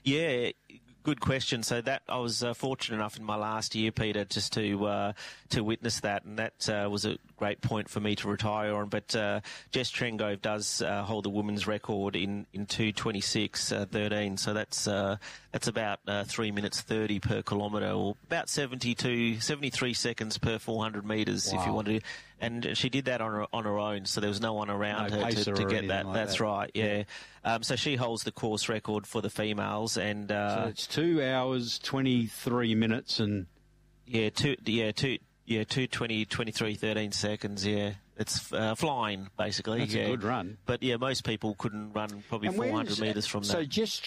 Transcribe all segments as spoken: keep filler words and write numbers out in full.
Yeah, good question. So that I was uh, fortunate enough in my last year, Peter, just to uh, to witness that, and that uh, was a great point for me to retire on. But uh, Jess Trengove does uh, hold the women's record in in two twenty-six thirteen. So that's uh, that's about uh, three minutes thirty per kilometre, or about seventy-two, seventy-three seconds per four hundred metres, wow. if you wanted to. And she did that on her on her own, so there was no one around no her to, to get that. Like That's that. right, yeah. Um, so she holds the course record for the females, and uh, so it's two hours twenty-three minutes and yeah, two yeah two yeah two twenty twenty-three thirteen seconds. Yeah, it's uh, flying basically. That's yeah. a good run. But yeah, most people couldn't run probably four hundred metres from that. So Jess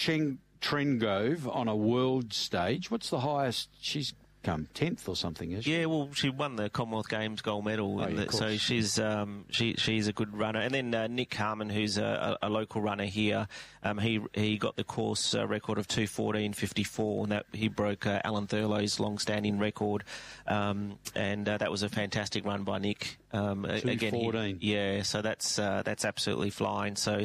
Trengove on a world stage, what's the highest she's come? tenth or something, is she? Yeah, well, she won the Commonwealth Games gold medal, oh, in yeah, the, so she's um, she she's a good runner. And then uh, Nick Harmon, who's a, a local runner here, um, he he got the course uh, record of two fourteen fifty-four, and that he broke uh, Alan Thurlow's long-standing record, um, and uh, that was a fantastic run by Nick. Um, again, he, yeah, so that's uh, that's absolutely flying. So.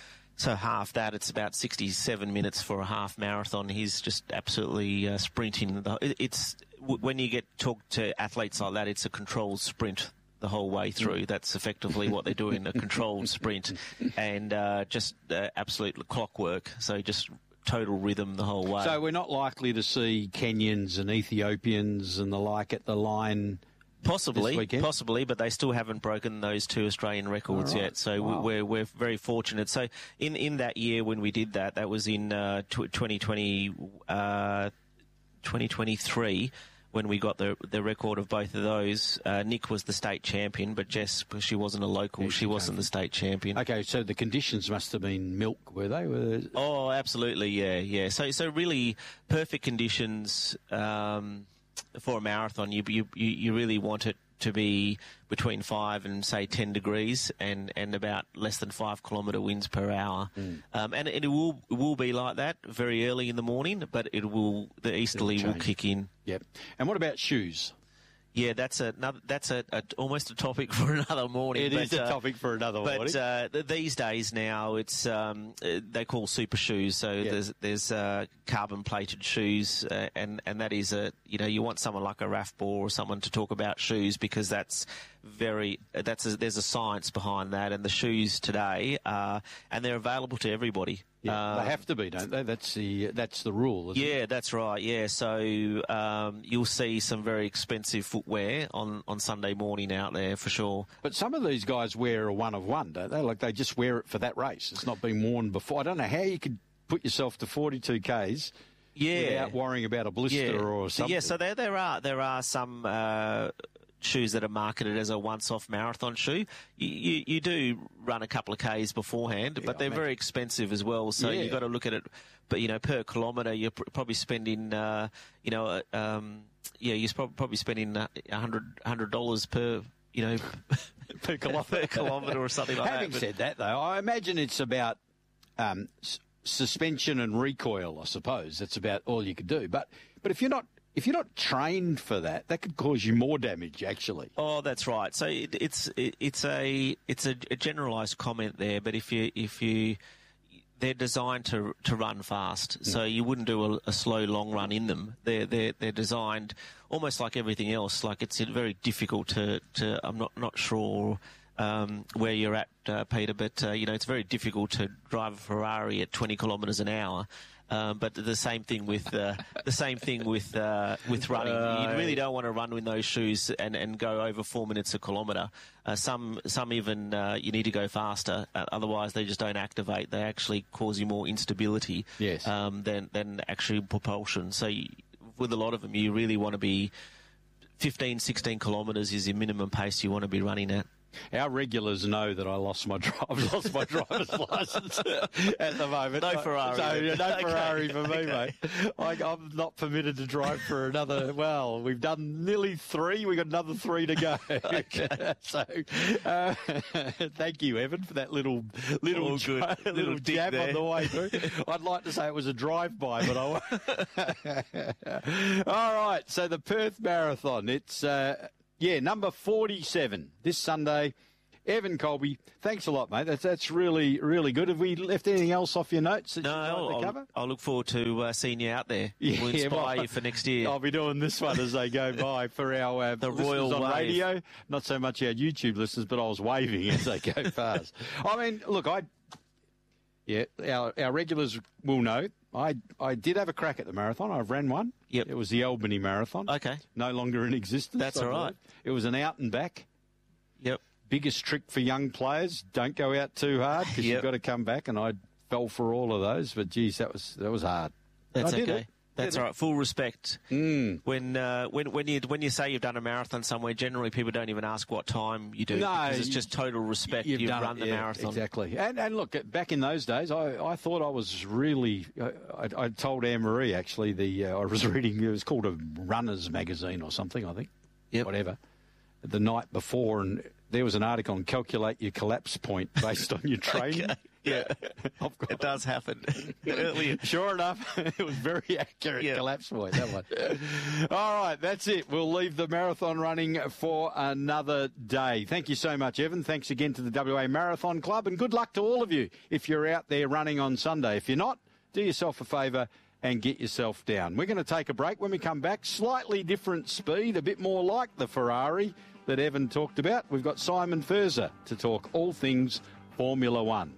So half that, it's about sixty-seven minutes for a half marathon. He's just absolutely uh, sprinting. It's when you get talk to athletes like that, it's a controlled sprint the whole way through. That's effectively what they're doing, a controlled sprint, and uh, just uh, absolute clockwork. So just total rhythm the whole way. So we're not likely to see Kenyans and Ethiopians and the like at the line. Possibly, possibly, but they still haven't broken those two Australian records right. yet. So wow. we're we're very fortunate. So in, in that year when we did that, that was in uh, twenty twenty, uh, twenty twenty-three when we got the the record of both of those. Uh, Nick was the state champion, but Jess, she wasn't a local. Yeah, she, she wasn't the state champion. Okay, so the conditions must have been milk, were they? Were they... Oh, absolutely, yeah, yeah. So so really perfect conditions. Um, For a marathon, you, you you really want it to be between five and say ten degrees, and, and about less than five kilometre winds per hour, mm. um, and it will it will be like that very early in the morning, but it will the easterly will kick in. Yep. And what about shoes? Yeah, that's a that's a, a almost a topic for another morning. It but, is a uh, topic for another but, morning. But uh, these days now, it's um, they call super shoes. So yeah. there's there's uh, carbon plated shoes, uh, and and that is a you know you want someone like a Raf Ball or someone to talk about shoes, because that's very that's a, there's a science behind that, and the shoes today are and they're available to everybody. Yeah, uh, they have to be, don't they? That's the that's the rule, isn't yeah, it? that's right. Yeah, so um, you'll see some very expensive footwear on, on Sunday morning out there for sure. But some of these guys wear a one of one, don't they? Like they just wear it for that race. It's not been worn before. I don't know how you could put yourself to forty-two kays. Yeah. Without worrying about a blister yeah. or something. Yeah, so there there are there are some. Uh, shoes that are marketed as a once-off marathon shoe. You, you, you do run a couple of Ks beforehand, yeah, but they're very expensive as well. So yeah. you've got to look at it, but you know, per kilometre, you're pr- probably spending, uh, you know, um, yeah, you're prob- probably spending a hundred hundred dollars per, you know, per kilometre, per kilometre or something like Having that. Having said that, though, I imagine it's about um, s- suspension and recoil. I suppose that's about all you could do. But but if you're not If you're not trained for that, that could cause you more damage, actually. Oh, that's right. So it, it's it, it's a it's a, a generalised comment there, but if you if you they're designed to to run fast, so you wouldn't do a, a slow long run in them. They're they're they're designed almost like everything else. Like it's very difficult to, to I'm not not sure um, where you're at, uh, Peter, but uh, you know it's very difficult to drive a Ferrari at twenty kilometres an hour. Um, but the same thing with uh, the same thing with uh, with running. Uh, you really don't want to run with those shoes and, and go over four minutes a kilometre. Uh, some some even uh, you need to go faster. Uh, otherwise, they just don't activate. They actually cause you more instability yes. um, than than actual propulsion. So you, with a lot of them, you really want to be fifteen, sixteen kilometres is your minimum pace you want to be running at. Our regulars know that I lost my dri- I've lost my driver's licence at the moment. No Ferrari. So, yeah, no okay. Ferrari for me, okay. mate. I, I'm not permitted to drive for another. Well, we've done nearly three. We've got another three to go. Okay. so, uh, thank you, Evan, for that little little oh, good. little, little jab there. on the way through. I'd like to say it was a drive-by, but I. All right. So the Perth Marathon. It's. Uh, Yeah, number forty-seven this Sunday. Evan Colby, thanks a lot, mate. That's that's really, really good. Have we left anything else off your notes that No, you'd like I'll, to cover? I'll look forward to uh, seeing you out there. Yeah, we'll inspire well, you for next year. I'll be doing this one as they go by for our uh, the listeners Royal on Wave. radio. Not so much our YouTube listeners, but I was waving as they go past. I mean, look, I yeah, our our regulars will know. I I did have a crack at the marathon. I've ran one. Yep. It was the Albany Marathon. Okay. No longer in existence. That's I all right. believe. It was an out and back. Yep. Biggest trick for young players: don't go out too hard because Yep. you've got to come back. And I fell for all of those, but geez, that was that was hard. That's I did okay. it. That's Did all it. right. Full respect. Mm. When uh, when when you when you say you've done a marathon somewhere, generally people don't even ask what time you do. No, because it's you- just total respect. You've, You've done run it, the yeah, marathon. Exactly. And, and look, back in those days, I, I thought I was really. I, I told Anne Marie, actually, the uh, I was reading, it was called a Runners magazine or something, I think. Yep. Whatever. The night before, and there was an article on calculate your collapse point based on your training. Okay. Yeah, it does happen. Early. Sure enough, it was very accurate Yeah. collapse point, that one. All right, that's it. We'll leave the marathon running for another day. Thank you so much, Evan. Thanks again to the W A Marathon Club, and good luck to all of you if you're out there running on Sunday. If you're not, do yourself a favour and get yourself down. We're going to take a break. When we come back, slightly different speed, a bit more like the Ferrari that Evan talked about. We've got Simon Furzer to talk all things Formula One.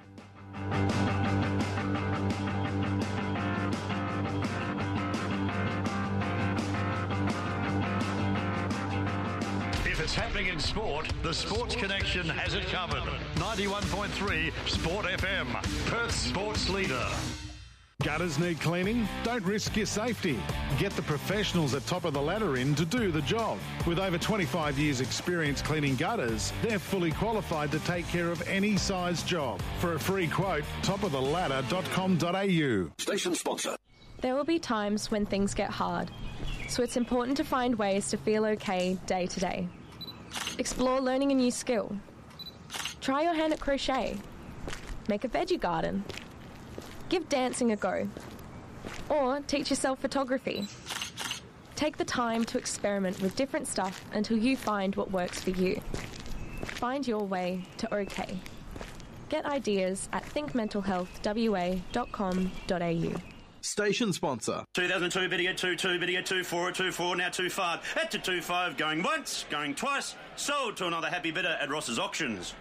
If it's happening in sport, the Sports Connection has it covered. ninety-one point three Sport F M, Perth's sports leader. Gutters need cleaning? Don't risk your safety. Get the professionals at Top of the Ladder in to do the job. With over twenty-five years experience cleaning gutters, they're fully qualified to take care of any size job. For a free quote, top of the ladder dot com dot a u. Station sponsor. There will be times when things get hard, so it's important to find ways to feel okay day to day. Explore learning a new skill. Try your hand at crochet. Make a veggie garden. Give dancing a go. Or teach yourself photography. Take the time to experiment with different stuff until you find what works for you. Find your way to OK. Get ideas at think mental health w a dot com dot a u. Station sponsor. two thousand two, better get two two, better get two four, two four, now two five. At to two five, going once, going twice. Sold to another happy bidder at Ross's Auctions.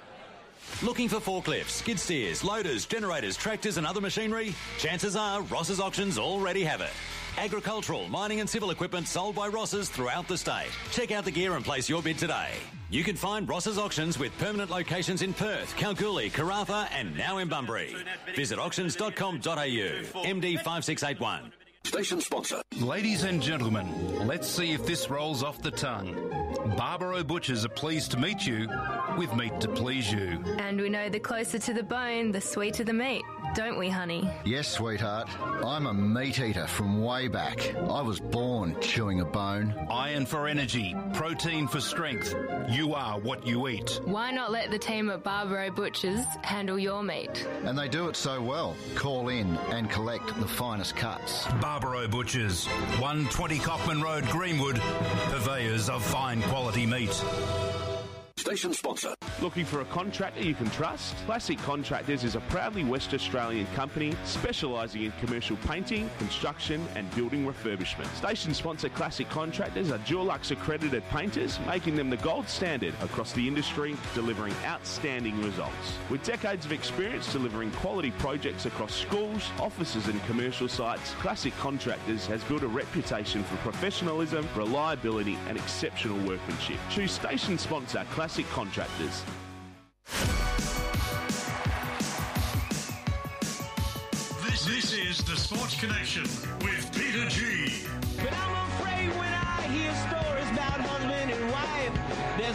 Looking for forklifts, skid steers, loaders, generators, tractors and other machinery? Chances are Ross's Auctions already have it. Agricultural, mining and civil equipment sold by Ross's throughout the state. Check out the gear and place your bid today. You can find Ross's Auctions with permanent locations in Perth, Kalgoorlie, Karratha and now in Bunbury. Visit auctions dot com dot a u. M D five six eight one. Station sponsor. Ladies and gentlemen, let's see if this rolls off the tongue. Barbaro Butchers are pleased to meet you with meat to please you. And we know the closer to the bone, the sweeter the meat, don't we, honey? Yes, sweetheart. I'm a meat eater from way back. I was born chewing a bone. Iron for energy, protein for strength. You are what you eat. Why not let the team at Barbaro Butchers handle your meat? And they do it so well. Call in and collect the finest cuts. Barbaro Butchers, one twenty Cockman Road, Greenwood, purveyors of fine quality meat. Station sponsor. Looking for a contractor you can trust? Classic Contractors is a proudly West Australian company specialising in commercial painting, construction and building refurbishment. Station sponsor Classic Contractors are Dulux accredited painters, making them the gold standard across the industry, delivering outstanding results. With decades of experience delivering quality projects across schools, offices and commercial sites, Classic Contractors has built a reputation for professionalism, reliability and exceptional workmanship. Choose station sponsor Classic Contractors. This, this is the Sports Connection with Peter G. But I'm afraid when I hear stories about husband and wife, there's